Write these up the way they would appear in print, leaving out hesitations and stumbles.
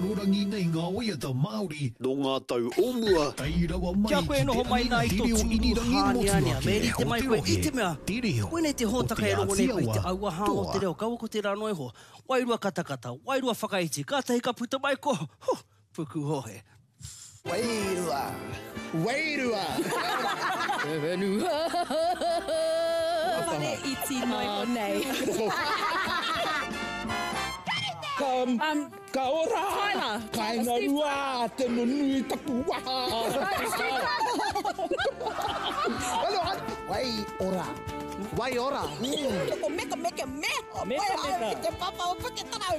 Rangi nei ngā oiata Māori. No ngā tau omua. Tei rawa mai Kia koe noho mai nā i tō tūru hāneanea. Me ni te mai koe i te mea. Koe nei te hōtaka e rongo nei koe i te aua hā o te reo. Kaua ko te rano e ho. Wairua katakata, wairua whakaiti. Kātahi ka puta mai ko. Puku hohe. Wairua. Wairua. Wenua. Whare iti noi o nei. Ka ora. Kai ngā rua, te nunui taku waha. Wai ora. Wai ora. Meka, meka, meka. Meka. Te papa o puke tarau.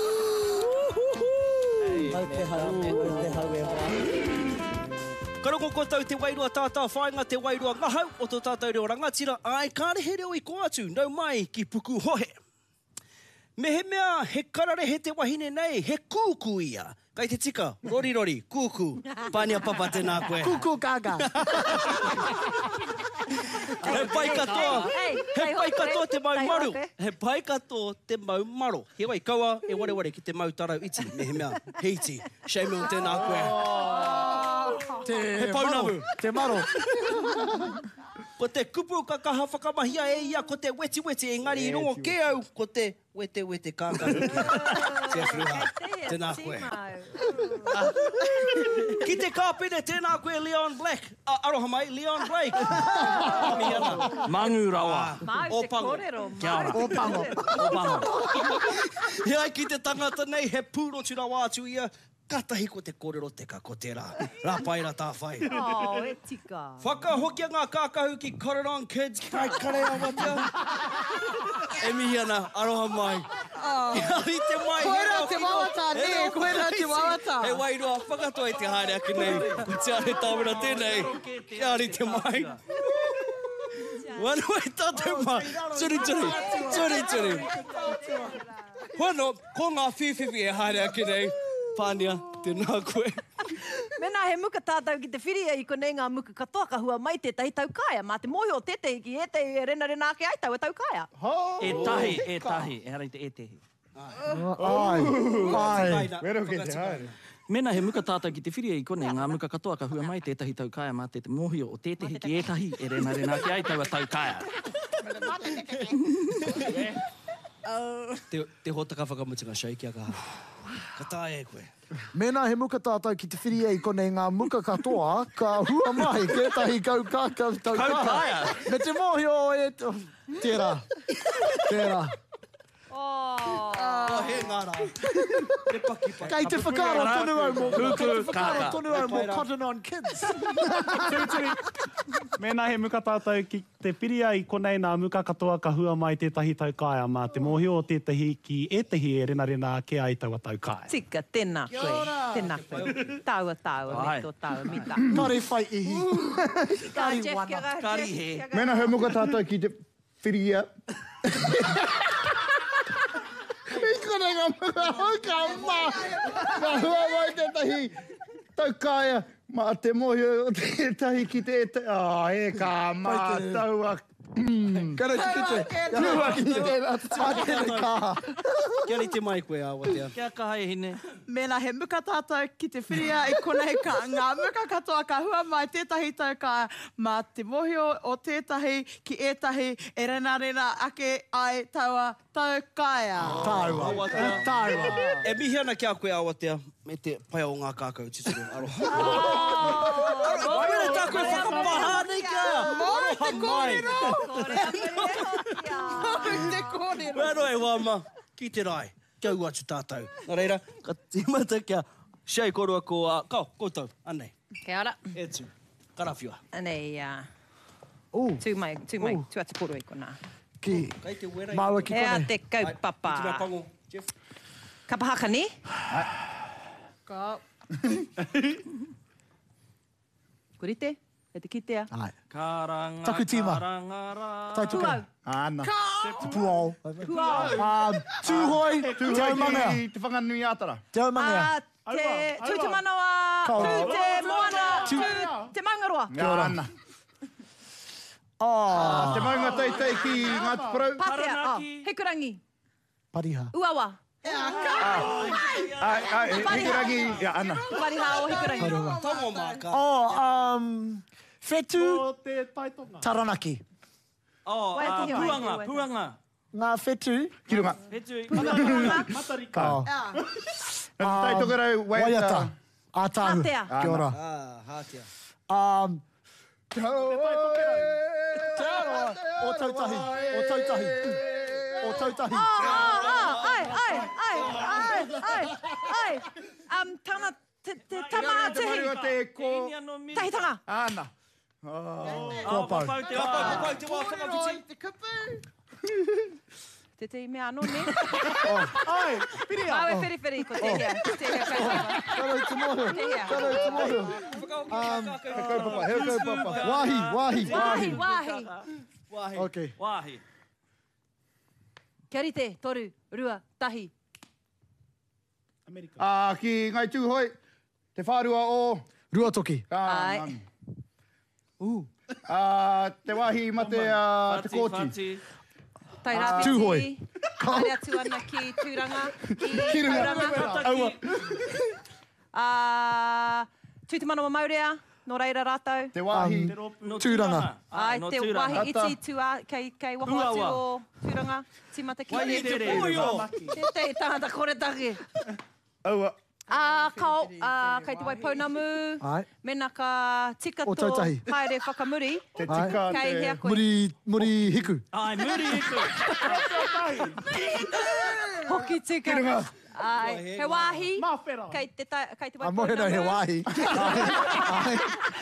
Au te hau e ora. Karongo ko tau te wairua tātā whainga te wairua ngahau o tō tātou reo rangatira. Ai, kārehe reo i ko atu, nau mai ki puku hohe. Me he mea, he karare he te wahine nei, he kūku ia. Kai te tika, rori rori, kūku. Pānia papa tēnā koe. Kūku kāka. He pai katoa te mau maru. He pai katoa te mau maro. He wai kaua e ware ki te mau tarau iti. Me he mea, he iti. Shame on tēnā koe. He paunamu. Te maro. Po te kupu ka kaha whakamahia e ia ko te weti engari i rongo ke au ko te wete kākaru. Te fruha. Tēnā koe. Ki te kāpene tēnā koe Leon Black. Aroha mai, Leon Blake. Mangu rawa. O pango. Kia ora. O pango. O pango. Hei ki te tangata nei, he pūro tira wātu ia. Katahi ko te kōrero teka ko te rā. Rā pai rā tā whai. E tika. Whakahokia ngā kākahu ki Kararan Kids. Kai kare awatea. E mihi ana, aroha mai. Ia te mai. Koera te wawata, ne, koera te wawata. He wairua, whakatoa i te haere aki nei. Ko te are tāwera tēnei. Kia ari te mai. Wano e tātou mai. Turi. Wano, ko ngā whiwhiwi e haere aki nei. Pānia, tēnā koe. Mena he muka tātou ki te whiria i konei ngā muka katoa ka hua mai tētahi tau kāia. Mā te mohi o tētahi ki e te rena ake ai tau e tau kāia. E tahi. E harai te e tehi. Ai. Wero ki te haere. Mena he muka tātou ki te whiria i konei ngā muka katoa ka hua mai tētahi tau kāia mā te mohi o tētahi ki e tahi e rena ake ai tau e tau kāia. Te hotaka whakamutinga shai kia kaha. Ka tae e koe. Mena he muka tātou ki te whiria i konei ngā muka katoa ka hua mai kētahi kaukākau tau kāia. Me te mohi o e... Tērā. He ngāra. Te paki. Kei te whakaro tonu au mō. Kuku kāka. Tonu au mō Cotton On Kids. Mēnā he muka tātou ki te whiria i konei ngā muka katoa ka hua mai tētahi tau kāia mā te mohi o tētahi ki e tehi e rena ke ai taua tau kāia. Tika, tēnā koe. Tēnā koe. Tāua, me tō tāua mita. Kare whai ihi. Kari wana. Kari he. Mena he muka tātou ki te whiria. I konei ngā muka hauka mā. Ngā hua mai tētahi tau kāia. Mā te mohi o tētahi ki te... e kā mā taua. Kare ki te... Rua ki te... Tātene kāha. Kia ni te mai koe awatea. Kia kaha e hine. Mena he muka tātou ki te whiria i konei ka ngā muka katoa ka hua mai tētahi tau ka mā te mohi o tētahi ki ētahi e rena ake ai taua tau kāia. Tāua. E mihi ana kia koe awatea me te pai o ngā kākau tituru. Aroha. Where tā koe whakapaha nei kia. Aroha mai. Te kōrero. Wero e wama. Ki te rai. Kia ua tu tātou. Nā reira, ka tīmata kia shei korua ko koutou. Anei. Kia ora. E tū. Karawhiua. Anei, tū atu koro i kona. Ki. Kei te wera. Māua ki Ea konei. te kaupapa. Ki te mea pango. Jeff. Kapahaka ni? Ka. Kurite? E te kitea? Ai. Karanga, Taku tīma. karangara. Taituka. Puau. Ana. Puao. Puau. Tūhoi. Taumanga. Te whanganui ātara. Taumanga. Te tū te manawa, Kau. tū te moana, tū te mangaroa. Ana. Oh. Te maunga teitei ki Ngāti Porou. Pātea, Taranaki. Hekurangi, Pariha. Uawa, Hikurangi, ia ana. Wari hao hikurangi. Tongo maka. Whetu O te taitonga. Taranaki. Wai te hioi, Puanga, te puanga. Ngā whetu. Kirunga. Hetu. Matarika. Taitonga rau, Waiata. Ātahu. Hātea. Kia ora. Hātia. Te aroa. O tautahi. O tautahi. O tautahi. Ai. Tana, te tamatehi. Tahitanga. Ana. Kua pau. Te wapau, te wapau. Te kupu. Te te mea anō ne. Ai, piria. Awe whiri ko te hea. Te hea kaipapa. Karau te moho. Te hea. Karau te moho. Kaupapa, heu kaupapa. Wahi. Wahi. Okay. Wāhi. Kia rite, toru, rua, tahi. Amerika. Ki ngai tūhoi, te whārua o... Rua toki. Ai. Te wahi ma te kōti. Whati. Tai rapi. Tūhoi. Kare atu ana ki tūranga. Kirunga. Tūranga. Tūtimana wa maurea, no reira rātou. Te wahi. No Tūranga. Ai, no te tūranga. wahi iti tua, kei waho atu Huawa. o tūranga. Timata ki Wai te te re. Te tangata kore take. Aua. Kau, kei te wai pounamu. Ai. Mena ka tika O tō tautahi. haere whakamuri. Te tika Kei hea te... koe. Muri hiku. Ai, muri iku. Hoki tika. Kirunga. Ai, he wāhi. Mawhera. Kei te wai A mohe no he wahi. Ai.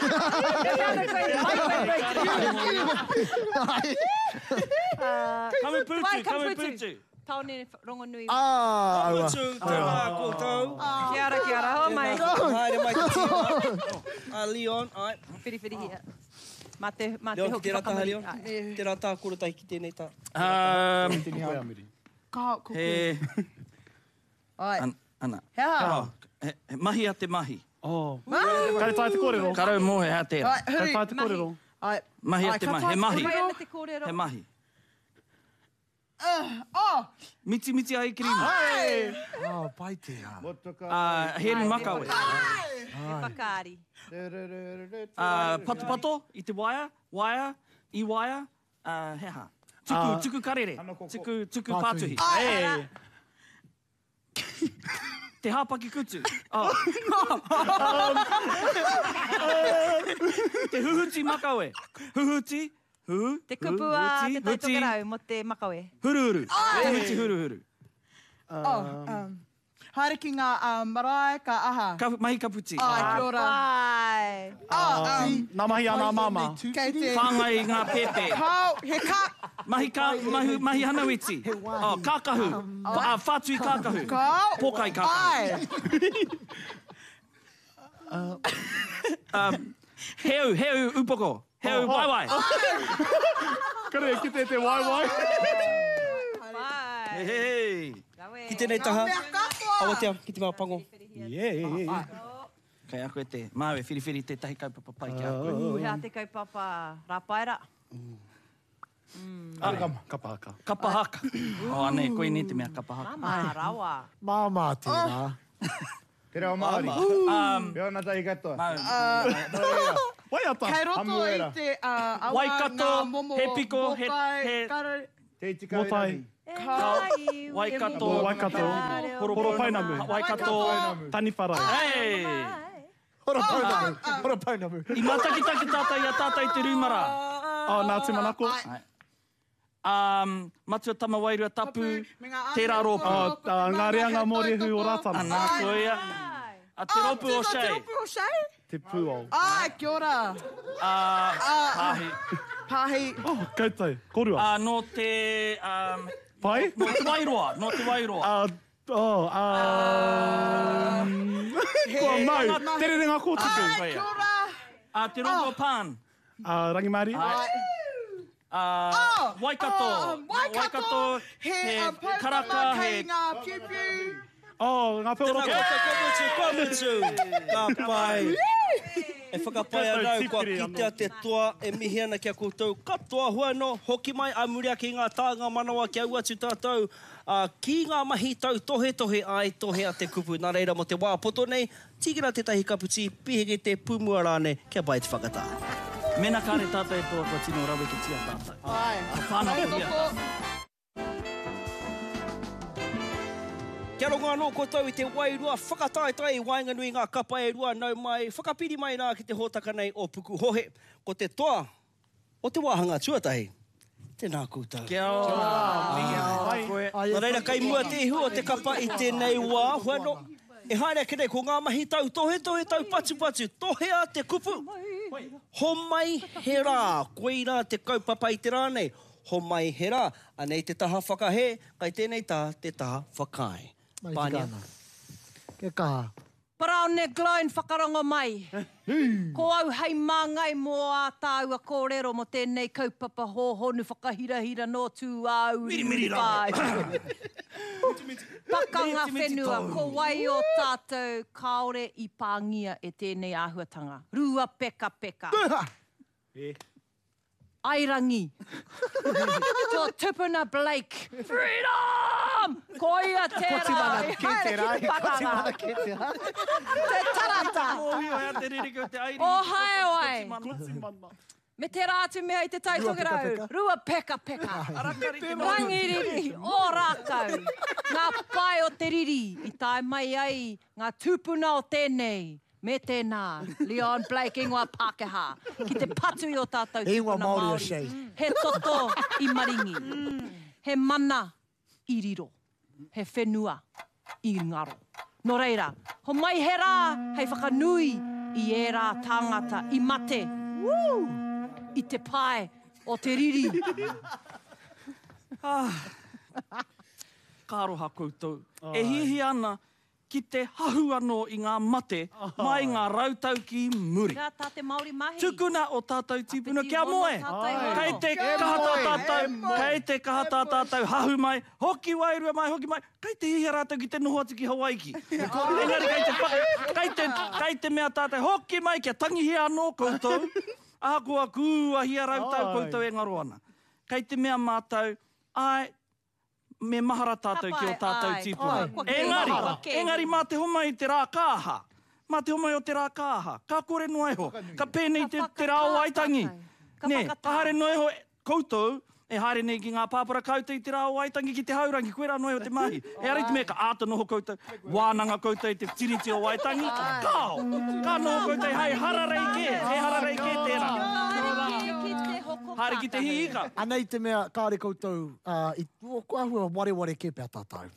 Kamuputu. Taone rongonui. Aua. Te rā koutou. Kia ora, ho mai. Haere mai te tia. Leon, ai. Whiri hia. Ma te Leon, ki hoki te rata, whakamuri. Leon. Te rata, kura tai ki tēnei tā. Ka kuku. He... Ai. Ana. Hea. Mahi a te mahi. Oh. Kare tai te kōrero. Karau mohe a tērā. Ai, Kare huri. tai te kōrero. Ai. Mahi a te mahi. He mahi. Koe te kōrero. He mahi. Oh. Miti ai kirima. Paitea. Motoka. Heri makawe. He whakaari. Pato i te waia. I waia. Heha. Tuku karere. Tuku pātuhi. Hey. Te hāpaki kutu. Te huhuti makawe. Huhuti. Te kupua, te taitokerau mo te makawe. Huruhuru. Te huti huruhuru. Haere ki ngā marae ka aha. Mahi kaputi. Ai, kia ora. Ai. Nā mahi a nā māma. Kei te... Whāngai ngā pēpē. Kau, he ka... Mahi hanawiti. Kākahu. Whātui kākahu. Kau. Pōkai kākahu. Ai. Heu upoko. Heu waiwai. Kare, ki te waiwai. Ai. Hei. Ki tēnei taha. Mea katoa. Awa te ki te mga pango. Yeah. Kai a koe te māwe whiriwhiri te tahi kaupapa pai ki a koe. Hea te kaupapa rāpaera. Kapahaka. Kapahaka. O ane, koe ni te mea kapahaka. Mama rawa. Māma tērā. Te reo Māori. Pea ona tai katoa. Waiata. Kei roto i Hamuera. te awa Waikato, ngā momo he piko, mokai, he- kare- Te tika Motai. Waikato. Waikato. Horo painamu. Waikato. Taniwhara. Hei! Hora paunamu. Hora paunamu. I matakitaki tātai a tātai te rūmara. Oh, nā te manako. Matua tamawairua tapu, Me ngā tērā rōpū. Ngā reanga mōrehu o rātana. Anā koe ia. A te rōpū o Te shei. ropu o shei? Te pūo. Ai, kia ora. Pāhi. Pahi. Oh, koutou. Korua. No te... Pai? No te wairoa. No te wairoa. Kua mau. Tere renga kōtuku. Ai, kia ora. Te rōpū o pān. Rangimari. Waikato. Waikato. He karaka, kei he ngā piu-piu. Oh, ngā Tēnā peora. koutou, komutu. Ngā pai. E whakapai anau, kua kitea te toa, e mihi ana kia koutou. Katoa huano, hoki mai, amuria ki ngā tānga manawa ki au atu tātou. Ki ngā mahi tau tohe ai, tohe a te kupu. Nā reira mo te wā poto nei, tīkira tētahi kaputi, piheke te pumua rāne, kia pai te whakatā. Mena kāre tātou e toa kua tino rawe ki tia tātou. Ai. Whānau kia. Kia rongo anō koutou i te wairua, whakataetai wainga nui ngā kapa e rua nau mai, whakapiri mai nā ki te hōtaka nei o Puku Hohe. Ko te toa, o te wāhanga tuatahi, tēnā koutou. Kia ora. Nā reira, kai mua te ihu o te kapa i tēnei wā, huano, e haere kere ko ngā mahi tau, tohe tau patu, tohe a te kupu. Ho mai he rā, koe rā te kaupapa i te rānei, ho mai he rā, anei te taha whakahe, kai tēnei tā te taha whakae. Pānia. Ke kaha. Paraone Gloin whakarongo mai. Ko au hei māngai mō a tāua kōrero mo tēnei kaupapa hōhonu whakahirahira no tū au. Miri rai. Pakanga whenua, ko wai o tātou kaore i pāngia e tēnei āhuatanga. Rua peka. Airangi. Tō Tupuna Blake. Freedom! Koia tērā. Te tarata. O hae wai. Me te rātu mea i te taitogerau. Rua peka. Rangiriri, o rākau. Ngā pai o te riri, i tae mai ai, ngā tūpuna o tēnei. Me tēnā, Leon Blake, ingoa Pākehā. Ki te patu i o tātou Ingoa tūpuna Māori o Māori. Shea. He toto i maringi. He mana i riro. He whenua i ngaro. Nō reira, ho mai he rā, hei whakanui i e rā tāngata i mate. I te pai o te riri. Kāroha koutou. E hihi ana ki te hahu anō i ngā mate mai ngā rautau ki muri. Kia tā te Māori mahi. Tukuna o tātou tīpuna kia moe. Tātou. Kei te kahata tātou hahu mai, hoki wairua mai, hoki mai. Kei te hihi rātou ki te noho atu ki Hawaii. Engari kei te mea tātou hoki mai kia tangihi anō koutou. Ākua kūahia rautau koutou e ngaro ana. Kei te mea mātou, ai, me mahara tātou ki o tātou tīpuna. Engari, mā te homa i te rā kāha. Mā te homa i o te rā kāha. Ka kore noeho. Ka pēnei te rā o aitangi. Ne, ka haere noeho koutou, e haere nei ki ngā pāpara koutou i te rā o aitangi ki te haurangi. Koe rā noeho te mahi. E ari te mea ka āta noho koutou. Wānanga koutou i te tiriti o aitangi. Kāo. Ka noho koutou hei hararei ke. He hararei ke tērā. Haere ki te hiika. Anei te mea kāre koutou, i kua hua ware ke pēr tātou.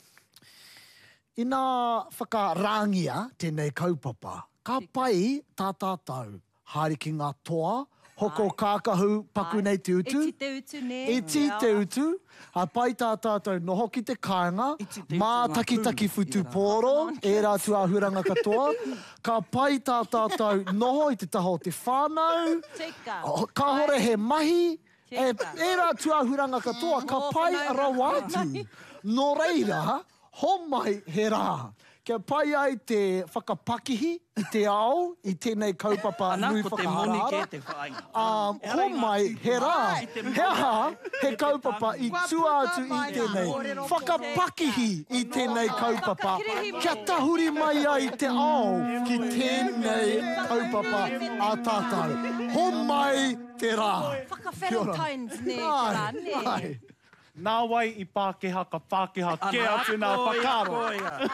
I nā whakarangia tēnei kaupapa, ka pai tā tātou, haere ki ngā toa, hoko kākahu paku nei te utu. E ti te utu, ne. E ti te utu, a pai tā tātou noho ki te kāinga, mā taki futu pōro, e rā tu āhuranga katoa, ka pai tā tātou noho i te taho te whānau, ka hore he mahi, e rā tu āhuranga katoa, ka pai rawa atu. Nō reira, ho mai he rā. Kia pai ai te whakapakihi i te ao, i tēnei kaupapa nui whakaharara. Ho mai he rā, he aha, he kaupapa i tua atu i tēnei whakapakihi i tēnei kaupapa. Kia tahuri mai ai te ao ki tēnei kaupapa a tātou. Ho mai te rā. Whakawherentines, ne, te rā, ne. Nā wai i Pākehā, ka Pākehā ke atu nā whakaro.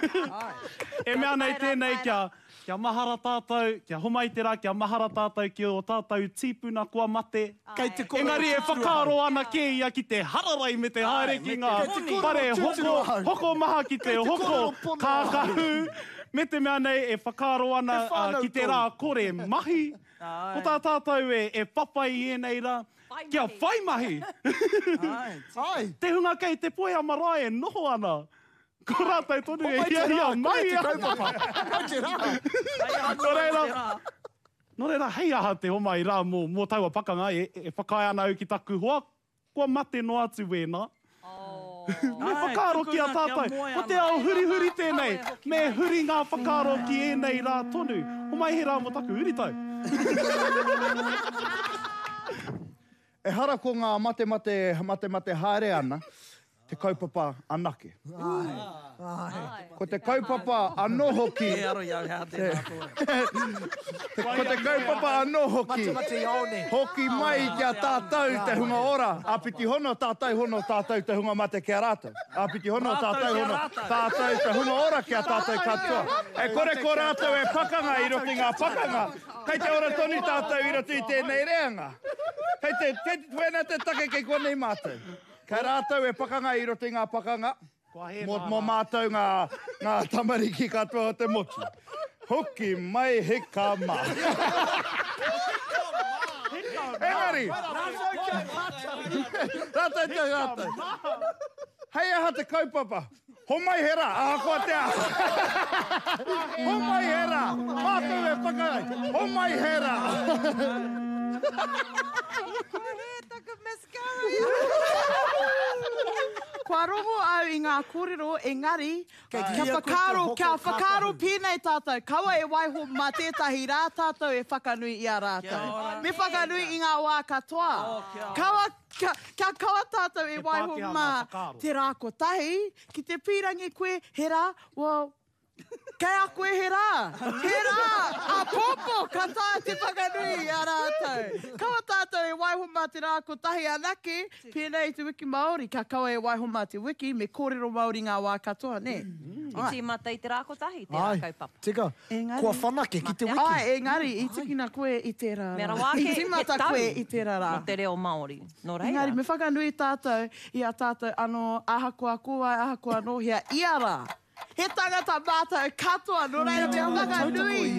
E mea nei tēnei kia mahara tātou, kia homai te rā, kia mahara tātou ki o tātou tīpuna kua mate. Engari e whakaro ana ke ia ki te hararai me te haere ki ngā pare hoko maha ki te hoko kākahu. Me te mea nei e whakaro ana ki te rā kore mahi. Ko tā tātou e papai e nei rā. Kia whai mahi. Te hunga kei te poe a marae e noho ana. Ko rātai tonu e ia mai. Nō reira, hei aha te homai rā mō taua pakanga e whakae ana au ki taku hoa. Kua mate no atu wēnā. Me whakaaro ki a tātou. O te ao huri tēnei. Me huri ngā whakaaro ki ēnei rā tonu. O mai he rā mo taku uri tau. E hara ko ngā mate haere ana, te kaupapa anake. Ko te kaupapa anō hoki. Ko te kaupapa anō hoki. Hoki mai kia tātou te hunga ora. Apiti hono tātou te hunga mate kia rātou. Apiti hono tātou te hunga ora kia tātou katoa. E kore ko rātou e pakanga i roti ngā pakanga. Kei te ora tonu tātou i roti i tēnei reanga. Kei te wena te take kei konei mātou. Kei rātou e pakanga i roti ngā pakanga. Mō mātou ngā tamariki katoa o te motu. Hoki mai he ka mā. Engari! Rātou. Hei aha te kaupapa. Ho mai he rā, aha koa te aha. Ho mai he rā. Mātou e whakai. Ho mai he rā. Kua rongo au i ngā kōrero, engari, kia whakaro pēnei tātou. Kaua e waiho mā tētahi rā tātou e whakanui i a rātou. Me whakanui i ngā wā katoa. Kia kaua tātou e waiho mā te rā ko tahi, ki te pīrangi koe, he rā, kei a koe he rā, a popo, ka tā te whakanui i a rātou. Kaua tātou e waiho mā te rā ko tahi anake, pēnei te wiki Māori, ka kaua e waiho mā te wiki, me kōrero Māori ngā wā katoa, ne? I tīmata i te rā ko tahi, te rā kaupapa. Tika, kua whanake ki te wiki. Ai, engari, i tikina koe i te rā. Mera wāke, I tīmata koe i te rā. No te reo Māori. No reira. Engari, me whakanui tātou, i a tātou ano ahakoa kua, ahakoa nohia, i a rā. He tangata mātou katoa, no reira me whakanui.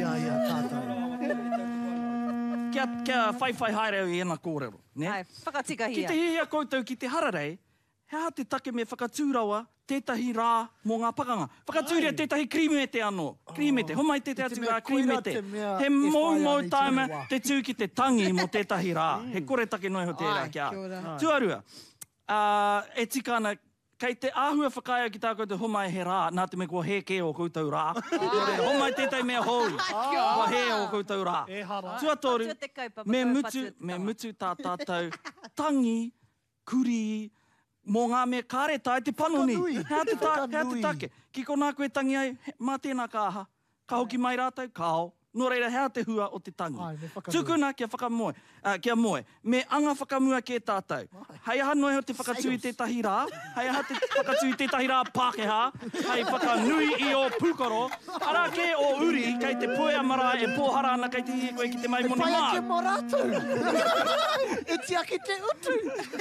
Kia whaiwhai haere au i ena kōrero. Ai, whakatika hia. Ki te hihia koutou ki te hararei, hea te take me whakatūraua tētahi rā mō ngā pakanga. Whakatūria tētahi krimete anō. Krimete, homai te atu rā krimete. He mau taima te tū ki te tangi mō tētahi rā. He kore take noi ho tērā kia. Tuarua, e tikana, kei te āhua whakaia ki tā koutou homai he rā, nā te me kua he ke o koutou rā. Homai tētai mea hou, kua he o koutou rā. Tuatoru, me mutu tā tātou tangi, kuri, mō ngā mea kāretai te panoni. Hea te take. Ki ko nā koe tangi ai, mā tēnā ka aha. Ka hoki mai rātou, kao. Nō reira, hea te hua o te tangi. Tukuna kia whakamoe, kia moe. Me anga whakamua ke tātou. Hei aha noi ho te whakatui tētahi rā. Hei aha te whakatui tētahi rā Pākehā. Hei whakanui i o Pūkoro. Ara ke o uri, kei te poea mara e pōhara ana kei te hie koe ki te mai moni Pai mā. ake mō rātou. E tia ki te utu.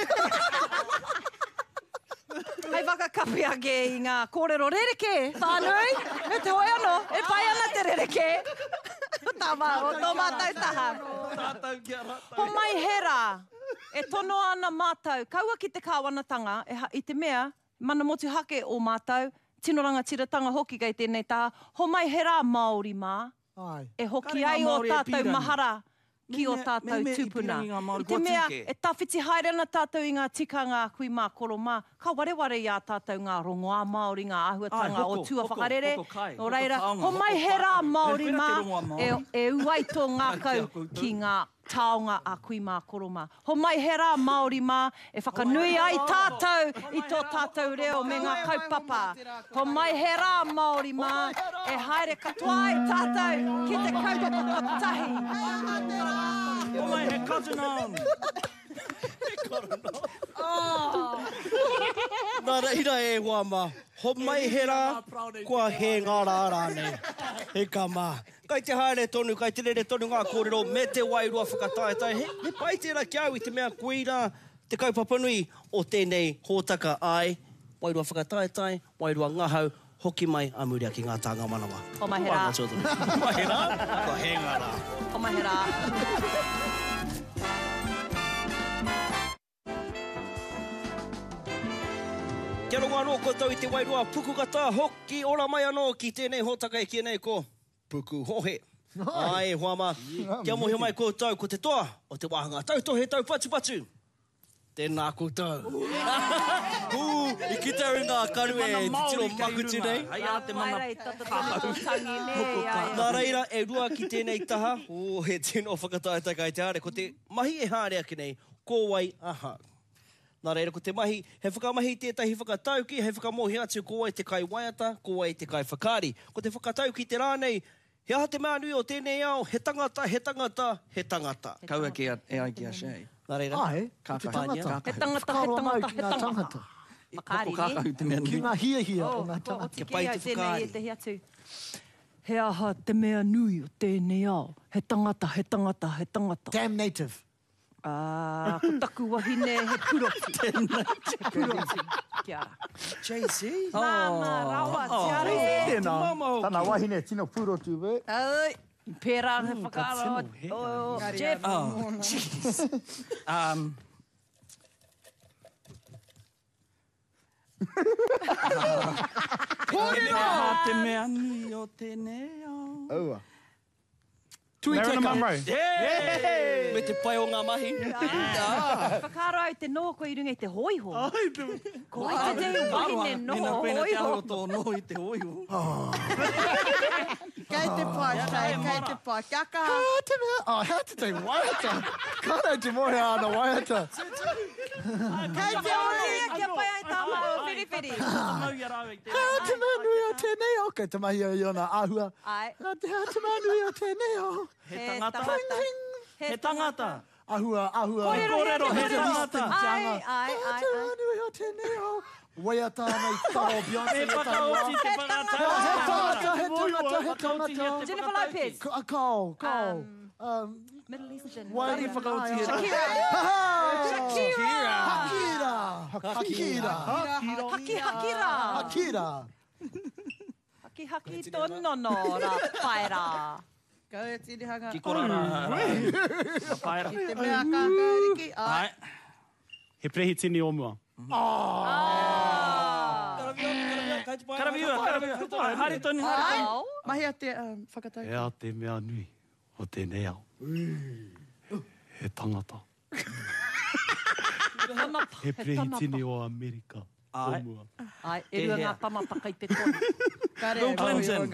Hei whakakapi ake i ngā kōrero rereke, whānui, me te hoi anō, e pai ana te rereke. Tama, o tō mātou taha. Ho mai hera, e tono ana mātou, kaua ki te kāwanatanga, i te mea, mana motu hake o mātou, tino rangatiratanga hoki kei tēnei taha, ho mai hera Māori mā, e hoki ai o tātou mahara. Ki o tātou tūpuna. I te mea, e tawhiti haere ana tātou i ngā tikanga kui mā koro mā. Ka wareware i a tātou ngā rongoā Māori, ngā ahuatanga o tua whakarere. Nō reira, ho mai he rā Māori mā, e uai tō ngā kau ki ngā taonga a kui mā koro mā. Ho mai he rā Māori mā, e whakanui ai tātou i tō tātou reo me ngā kaupapa. Ho mai he rā Māori mā, e haere katoa ai tātou ki te kaupapa tahi. O mai he cousin on. Nā reira e wā mā. Ho mai he rā, kua he ngā rā nei. He ka mā. Kai te haere tonu, kai te rere tonu ngā kōrero, me te wairua whakataetai. He pai tērā ki au i te mea koeira, te kaupapanui o tēnei hōtaka ai. Wairua whakataetai, wairua ngahau, hoki mai a muria ki ngā tāngā manawa. O mai he rā. O mai he rā, kua he ngā rā. O mai he rā. Kia rongo anō koutou i te wairua puku kata hoki ora mai anō ki tēnei hōtaka e ki nei ko Puku Hohe. Ai, huama, kia mohi mai koutou ko te toa o te wāhanga tautohe tau patu. Tēnā koutou. I kita ringa karu e te tiro makuti nei. Ai a te mana. Nā reira, e rua ki tēnei taha. He tino whakataeta kai te are. Ko te mahi e hārea ki nei, kōwai aha. Nā reira, ko te mahi, he whakamahi tētahi whakatauki, he whakamohi atu kōwai te kai waiata, kōwai te kai whakari. Ko te whakatauki te rānei, he aha te mea nui o tēnei ao, he tangata, he tangata, he tangata. Kaua ki a e ai ki a shei. Nā reira. Ai, te tangata. He tangata. Koko kākahu te mea Ki nui. ngā hia o ngā O tangata. te kei au tēnei e te hiatu. He aha te mea nui o tēnei ao. He tangata, he tangata, he tangata. Damn native. Ko taku wahine he puroki. He puroki. Kia ara. JC. Māma, rawa, tiare. Tēnā, tāna wahine tino purotu we. Ai, pērā he whakara o Jeff. Oh, jeez. Aha te mea nui o tēnei ao. Aua. Marilyn Monroe. Me te pai o ngā mahi. Whakaro au te noho ko i runga i te hoiho. Ko i te te wahine noho Pena te hoiho. aro tō noho i te hoiho. Kei te pai, kei te pai. Kia kaha. Te mea, hea te te waiata. Kānau te mohe ana waiata. Kei te ori. Kia pai ai tā mao whiriwhiri. Mau i arau i te. Hea te mea nui o tēnei ao. Kei te mahi o iona āhua. Ai. Hea te mea nui o tēnei ao. He tangata. He tangata. Ahua. Kōrero, he tangata. Ai. Hea te mea nui o tēnei ao. Waiata nei taro Beyonce. He whakaoti te whakatau. He tangata. Jennifer Lopez. Kau. Middle Eastern. Wari whakaoti he Hakira. Haki tonono ra whaera. Kau e tiri hanga. Ki korara. Whaera. Te mea kākāriki. Ai. He prehi tini o mua. Karaviua. Hari toni. Mahi a te whakatau. Hea te mea nui o tēnei ao. He tangata. He prehi tini o Amerika. O Ai. mua. Ai, e rua ngā tamata kai te tonu. Bill Clinton.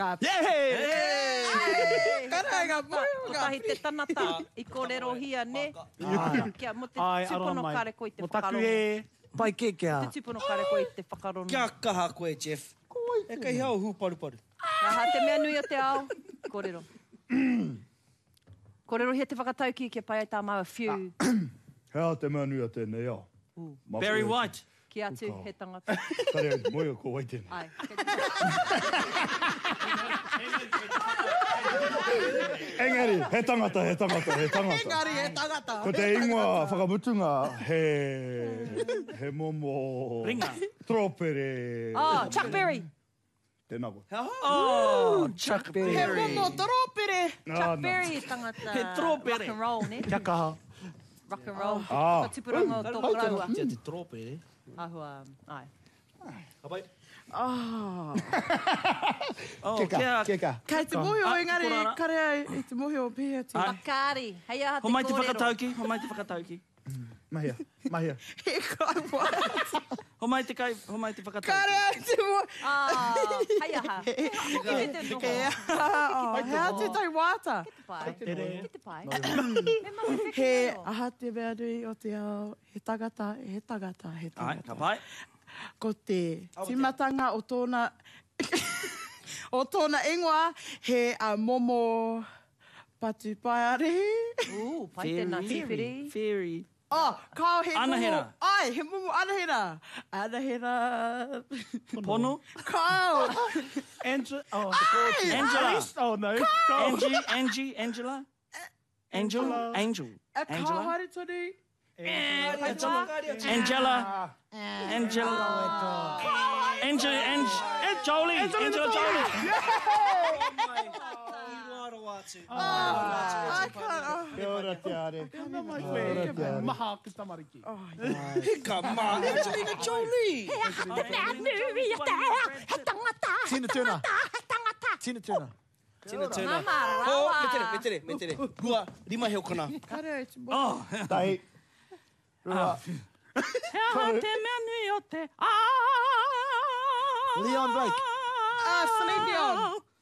Kare ngā mohi o Ko ngā. tahi te tanata i kōrero hia ne. Kia mo te Ai, tupono aroha mai. kare ko i te Mo taku whakarono. e. Pai kekea. Te tupono kare ko i te whakarono. Kia kaha koe, Jeff. E kai hau hu paru. Aha, te mea nui o te ao. Kōrero. Kōrero hia te whakatauki kia pai ai tā mau a few. Hea te mea nui o tēnei ao. Barry White. Ki atu he tangata. Kare au te moe o ko wai tēnei. Ai. Engari, he tangata. Engari e tangata. Ko te ingoa whakamutunga, he momo... Ringa. Tropere. Oh, Chuck Berry. Tēnā koe. Oh, Chuck He Berry. momo toropere. Chuck Berry e tangata. He tropere. Rock and roll, ne? Kia kaha. Rock and roll. Ah. Ka tupuranga o tō raua. Tia te trope, eh? Ahua, ai. Hapai. Oh, Keka. Kei te mohi o Ah, engari, korara. kare ai te mohi o pēhea te. Makari. Hei aha te Ho mai te kōrero. whakatauki. Mahia. He kai wai. Ho mai te whakatauki. Kare ai te mohi. Ah, hei aha. He te noho. Hea te tai wāta. Pai. Ki te pai. Me mama He whekero. aha te mea nui o te ao. He tangata. Ai, ka pai. Ko te timatanga o tōna... o tōna ingoa, he momo patupaare. Pai tēnā tiwhiri. Fairy. Oh, kao he Anahera. momo... Ai, he momo anahera. Anahera... Pono. Kao! Angela. Oh, Angela. oh no. Angie. Angela. Angel. A kao Angela. haere tonu. Angela. Jolie. Angela Jolie. I can't... Kia ora te are. Maha ki tamariki. Hika mā, Angelina Jolie. Tina Turner. Tina Turner. Tina Turner. Mama, Oh, rawa. me tere. Hua, rima heo kana. Kare ai te mohi. Oh, Tai. Rua. He aha te mea nui o te Leon Blake. Celine Dion.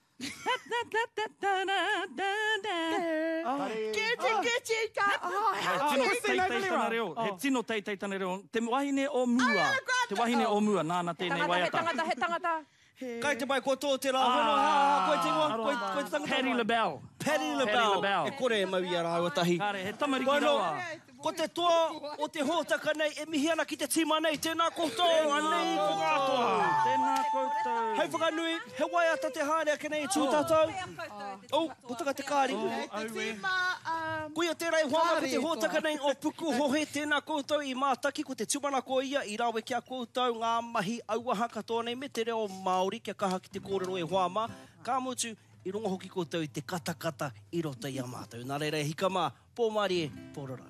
He tino teitei tana reo. Te wahine o mua. Te wahine o mua, nāna tēnei waiata. He tangata. Kai te mai ko tō te rā, whenua, koe te ingoa, koe te tangata. Paddy LaBelle. Paddy LaBelle. E kore e mau i ara o tahi. Kare, he tamariki rawa. Ko te toa o te hōtaka nei, e mihi ana ki te tima nei, tēnā koutou, anei ko kātoa. Tēnā koutou. Hei whakanui, he waiata te hārea ke nei tū tātou. Oh, putaka te kāri. Te tima... Kui o tērei hoama ko te hōtaka nei o puku hohe tēnā koutou i mātaki ko te tūmana ko ia i rawe kia koutou ngā mahi auaha katoa nei me te reo Māori kia kaha ki te kōrero e hoama. Ka mutu i runga hoki koutou i te katakata i roto i a mātou. Nā reira hika mā, pō Māori e, pōrorau.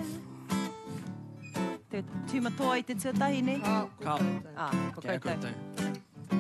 Te tūmatoa i te tuatahi nei? Ka. Ko Kia koutou. koutou.